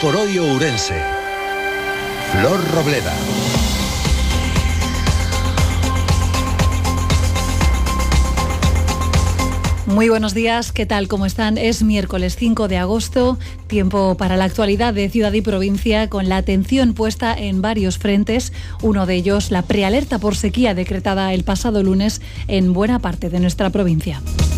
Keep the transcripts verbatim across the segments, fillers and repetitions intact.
por hoy Ourense. Flor Robleda. Muy buenos días, ¿qué tal? ¿Cómo están? Es miércoles cinco de agosto, tiempo para la actualidad de ciudad y provincia, con la atención puesta en varios frentes, uno de ellos la prealerta por sequía decretada el pasado lunes en buena parte de nuestra provincia.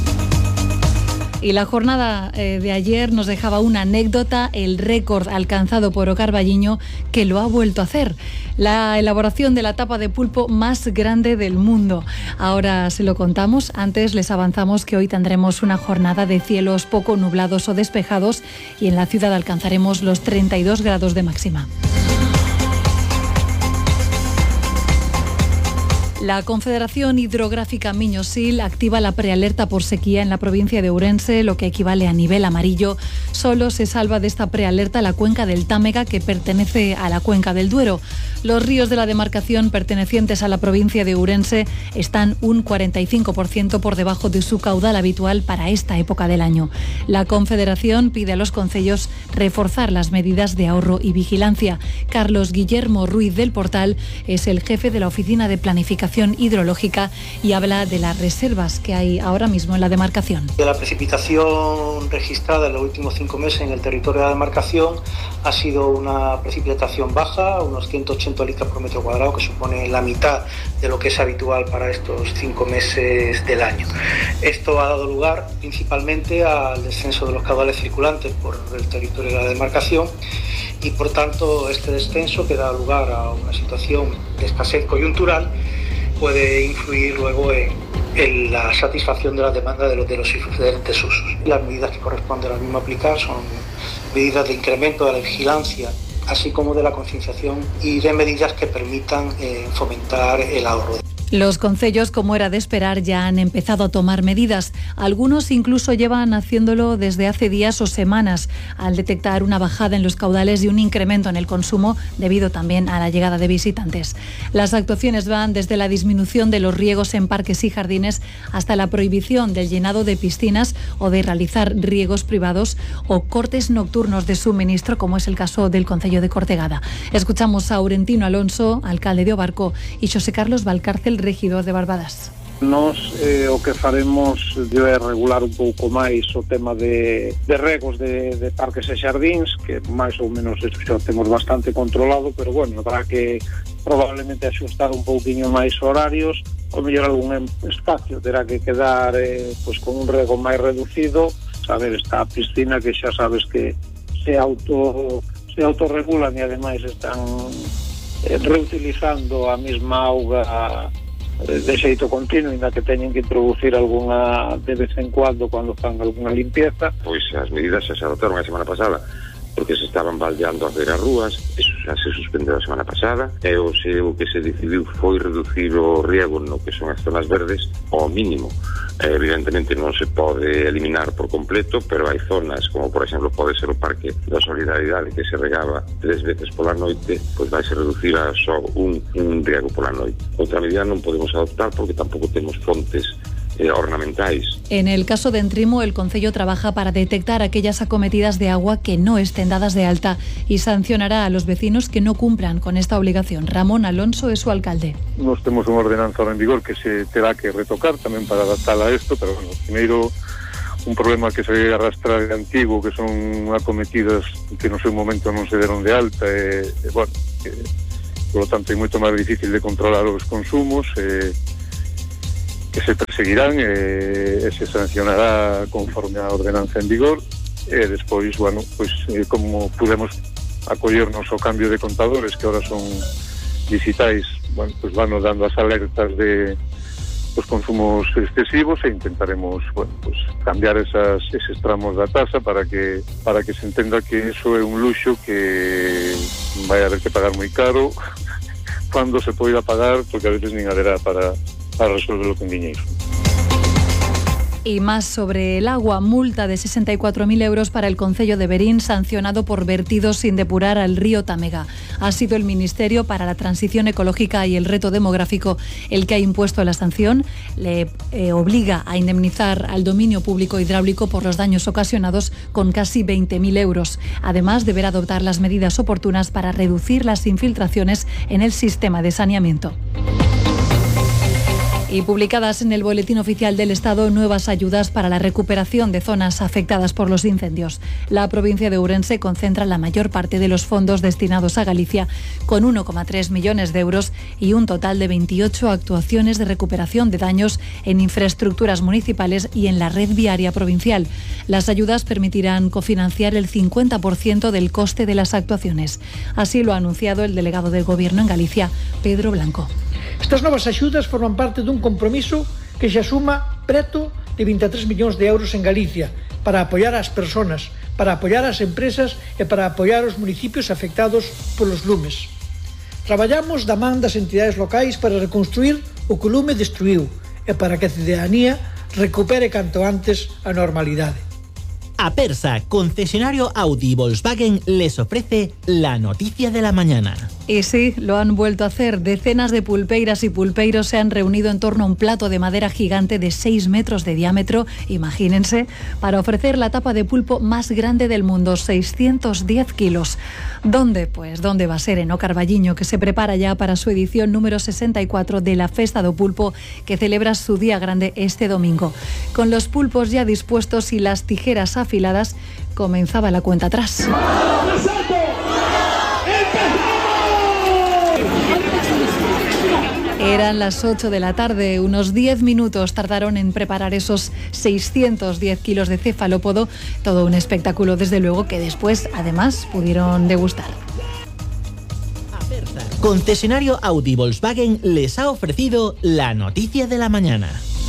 Y la jornada eh, de ayer nos dejaba una anécdota, el récord alcanzado por Ocar Balliño, que lo ha vuelto a hacer. La elaboración de la tapa de pulpo más grande del mundo. Ahora se lo contamos. Antes les avanzamos que hoy tendremos una jornada de cielos poco nublados o despejados y en la ciudad alcanzaremos los treinta y dos grados de máxima. La Confederación Hidrográfica Miño-Sil activa la prealerta por sequía en la provincia de Ourense, lo que equivale a nivel amarillo. Solo se salva de esta prealerta la cuenca del Támega, que pertenece a la cuenca del Duero. Los ríos de la demarcación pertenecientes a la provincia de Ourense están un cuarenta y cinco por ciento por debajo de su caudal habitual para esta época del año. La Confederación pide a los concellos reforzar las medidas de ahorro y vigilancia. Carlos Guillermo Ruiz del Portal es el jefe de la Oficina de Planificación Hidrológica y habla de las reservas que hay ahora mismo en la demarcación. De la precipitación registrada en los últimos cinco meses en el territorio de la demarcación ha sido una precipitación baja, unos ciento ochenta litros por metro cuadrado, que supone la mitad de lo que es habitual para estos cinco meses del año. Esto ha dado lugar principalmente al descenso de los caudales circulantes por el territorio de la demarcación y por tanto este descenso, que da lugar a una situación de escasez coyuntural, puede influir luego en, en la satisfacción de la demanda de los, de los diferentes usos. Las medidas que corresponden al mismo aplicar son medidas de incremento de la vigilancia, así como de la concienciación y de medidas que permitan eh, fomentar el ahorro. Los concellos, como era de esperar, ya han empezado a tomar medidas. Algunos incluso llevan haciéndolo desde hace días o semanas, al detectar una bajada en los caudales y un incremento en el consumo debido también a la llegada de visitantes. Las actuaciones van desde la disminución de los riegos en parques y jardines hasta la prohibición del llenado de piscinas o de realizar riegos privados o cortes nocturnos de suministro, como es el caso del concello de Cortegada. Escuchamos a Aurentino Alonso, alcalde de Obarco, y Xosé Carlos Valcárcel, regidor de Barbadas. Nos eh, o que faremos é regular un pouco máis o tema de, de regos de, de parques e xardíns, que máis ou menos eso xa temos bastante controlado, pero bueno, habrá que probablemente axustar un pouquiño máis horarios, ou mellor algún espacio terá que quedar eh, pues, con un rego máis reducido. Saber, esta piscina que xa sabes que se auto se autorregulan e ademais están eh, reutilizando a mesma auga de xeito continuo, ainda que teñen que introducir algunha de vez en cuando cando fan algunha limpieza. Pois as medidas xa se adotaron a semana pasada porque se estaban baldeando as beiras rúas, eso xa se suspendeu a semana pasada, e o, se, o que se decidiu foi reducir o riego no que son as zonas verdes ao mínimo. Eh, evidentemente non se pode eliminar por completo, pero hai zonas, como por exemplo pode ser o Parque da Solidaridade, que se regaba tres veces pola noite, pois vai se reducir a só un, un riego pola noite. Outra medida non podemos adoptar porque tampouco temos fontes Eh, ornamentais. En el caso de Entrimo, el concello trabaja para detectar aquellas acometidas de agua que no estén dadas de alta y sancionará a los vecinos que no cumplan con esta obligación. Ramón Alonso es su alcalde. Nos temos unha ordenanza en vigor que se terá que retocar tamén para adaptarla a isto, pero bueno, primeiro un problema que se arrastra de antigo, que son acometidas que no seu momento non se deron de alta, e, e bueno, que, por lo tanto é moito máis difícil de controlar os consumos, e que se perseguirán e, e se sancionará conforme a ordenanza en vigor, e despois, bueno, pois eh, como podemos acollernos ao cambio de contadores que ahora son digitais, bueno, pois van dando as alertas de os consumos excesivos e intentaremos, bueno, pois cambiar esas, eses tramos da tasa para que para que se entenda que eso é un luxo que vai haber que pagar moi caro cando se poida pagar, porque a veces nin haberá para para resolverlo con diñeiro. Y más sobre el agua, multa de sesenta y cuatro mil euros para el concello de Verín, sancionado por vertidos sin depurar al río Támega. Ha sido el Ministerio para la Transición Ecológica y el Reto Demográfico el que ha impuesto la sanción. Le eh, obliga a indemnizar al dominio público hidráulico por los daños ocasionados con casi veinte mil euros. Además, deberá adoptar las medidas oportunas para reducir las infiltraciones en el sistema de saneamiento. Y publicadas en el Boletín Oficial del Estado nuevas ayudas para la recuperación de zonas afectadas por los incendios. La provincia de Ourense concentra la mayor parte de los fondos destinados a Galicia, con uno coma tres millones de euros y un total de veintiocho actuaciones de recuperación de daños en infraestructuras municipales y en la red viaria provincial. Las ayudas permitirán cofinanciar el cincuenta por ciento del coste de las actuaciones. Así lo ha anunciado el delegado del Gobierno en Galicia, Pedro Blanco. Estas novas axudas forman parte dun compromiso que xa suma preto de vinte e tres millóns de euros en Galicia para apoiar as persoas, para apoiar as empresas e para apoiar os municipios afectados polos lumes. Traballamos da man das entidades locais para reconstruir o que o lume destruiu e para que a cidadanía recupere canto antes a normalidade. Apersa, concesionario Audi y Volkswagen, les ofrece la noticia de la mañana. Y sí, lo han vuelto a hacer. Decenas de pulpeiras y pulpeiros se han reunido en torno a un plato de madera gigante de seis metros de diámetro, imagínense, para ofrecer la tapa de pulpo más grande del mundo, seiscientos diez kilos. ¿Dónde? Pues ¿dónde va a ser? En O Carballiño, que se prepara ya para su edición número sesenta y cuatro de la Festa do Pulpo, que celebra su día grande este domingo. Con los pulpos ya dispuestos y las tijeras afiladas, comenzaba la cuenta atrás. Eran las ocho de la tarde, unos diez minutos tardaron en preparar esos seiscientos diez kilos de cefalópodo, todo un espectáculo desde luego que después además pudieron degustar. Concesionario Audi Volkswagen les ha ofrecido la noticia de la mañana.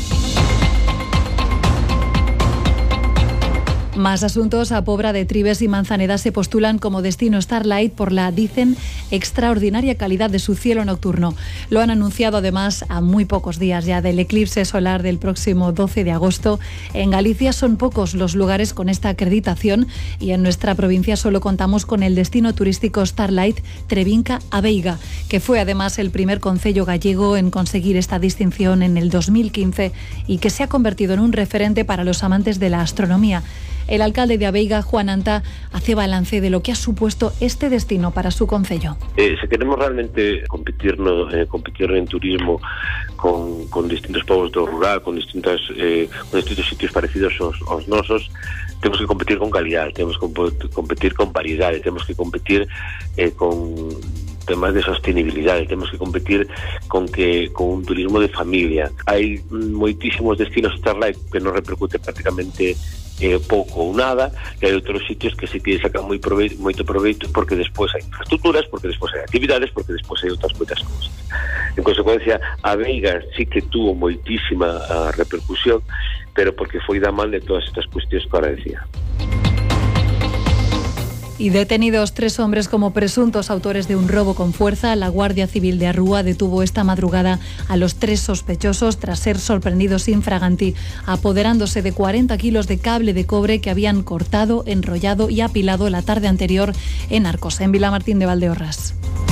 Más asuntos. A Pobra de Tribes y Manzaneda se postulan como destino Starlight por la, dicen, extraordinaria calidad de su cielo nocturno. Lo han anunciado además a muy pocos días ya del eclipse solar del próximo doce de agosto. En Galicia son pocos los lugares con esta acreditación y en nuestra provincia solo contamos con el destino turístico Starlight Trevinca a Veiga, que fue además el primer concello gallego en conseguir esta distinción en el dos mil quince y que se ha convertido en un referente para los amantes de la astronomía. El alcalde de Aveiga, Juan Anta, hace balance de lo que ha supuesto este destino para su concello. Eh, si queremos realmente competir, no, eh, competir en turismo con, con distintos povos do rural, con, distintas, eh, con distintos sitios parecidos aos, aos nosos, temos que competir con calidad, temos que competir con variedade, temos que competir eh, con temas de sostenibilidade, temos que competir con que con un turismo de familia. Hai moitísimos destinos Starlight que non repercute prácticamente eh, pouco ou nada, e hai outros sitios que se que sacan moi proveito, moito proveito porque despois hai infraestructuras, porque despois hai actividades, porque despois hai outras moitas cousas. En consecuencia, a Veiga sí que tuvo moitísima uh, repercusión, pero porque foi da man de todas estas cuestións que ahora decía. Y detenidos tres hombres como presuntos autores de un robo con fuerza. La Guardia Civil de Arrúa detuvo esta madrugada a los tres sospechosos tras ser sorprendidos infraganti, apoderándose de cuarenta kilos de cable de cobre que habían cortado, enrollado y apilado la tarde anterior en Arcos, en Vilamartín de Valdeorras.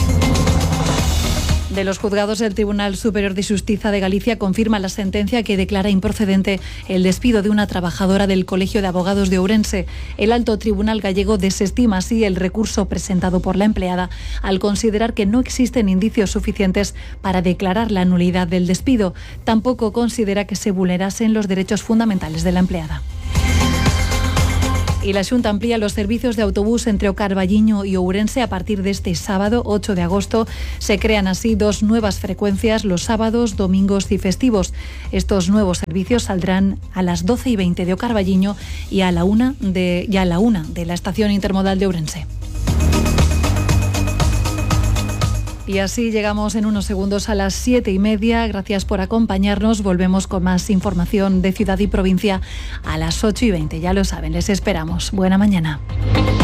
De los juzgados, el Tribunal Superior de Xustiza de Galicia confirma la sentencia que declara improcedente el despido de una trabajadora del Colegio de Abogados de Ourense. El Alto Tribunal gallego desestima así el recurso presentado por la empleada al considerar que no existen indicios suficientes para declarar la nulidad del despido. Tampoco considera que se vulnerasen los derechos fundamentales de la empleada. Y la Xunta amplía los servicios de autobús entre O Carballiño y Ourense a partir de este sábado, ocho de agosto. Se crean así dos nuevas frecuencias los sábados, domingos y festivos. Estos nuevos servicios saldrán a las doce y veinte de O Carballiño y a la una de, y a la una de la estación intermodal de Ourense. Y así llegamos en unos segundos a las siete y media. Gracias por acompañarnos. Volvemos con más información de ciudad y provincia a las ocho y veinte. Ya lo saben, les esperamos. Buena mañana.